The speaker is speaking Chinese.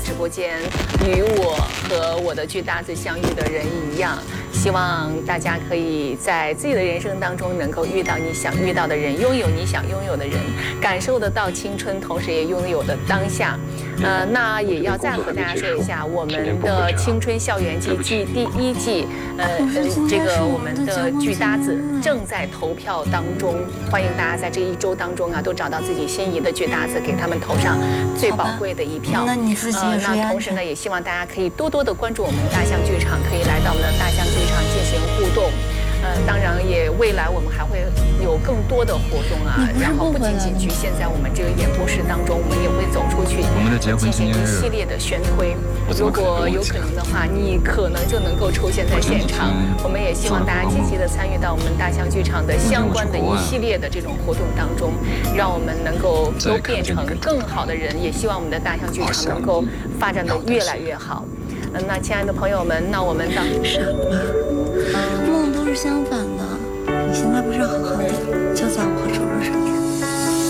直播间，与我和我的巨大子相遇的人一样。希望大家可以在自己的人生当中能够遇到你想遇到的人，拥有你想拥有的人，感受得到青春，同时也拥有的当下。那也要再和大家说一下，我们的青春校园季第1季，这个我们的巨搭子正在投票当中，欢迎大家在这1周当中啊，都找到自己心仪的巨搭子，给他们投上最宝贵的一票。 那你自己也那同时呢，也希望大家可以多多的关注我们大象剧场，可以来到我们的大象剧场进行互动。当然也未来我们还会有更多的活动啊，然后不仅仅局限在我们这个演播室当中，我们也会走出去进行一系列的宣推。如果有可能的话，你可能就能够出现在现场。我们也希望大家积极的参与到我们大象剧场的相关的一系列的这种活动当中，让我们能够都变成更好的人，也希望我们的大象剧场能够发展的越来越好。那亲爱的朋友们，那我们傻妈，梦都是相反的。你现在不是好好的，就在我和周周身边。